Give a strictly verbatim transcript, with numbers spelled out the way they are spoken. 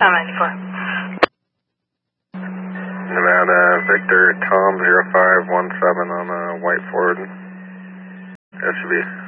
ninety-four. Nevada, Victor, Tom, zero five one seven on a white Ford. S U V.